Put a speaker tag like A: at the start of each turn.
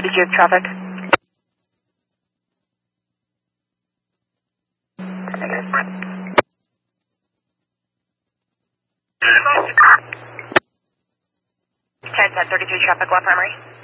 A: Did you have traffic? Negative. 10-10, 33 traffic, Law Primary.